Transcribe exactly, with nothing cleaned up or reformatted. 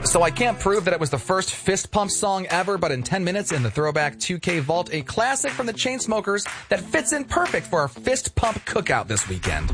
So I can't prove that it was the first fist pump song ever, but in ten minutes in the Throwback two K Vault, a classic from the Chainsmokers that fits in perfect for our fist pump cookout this weekend.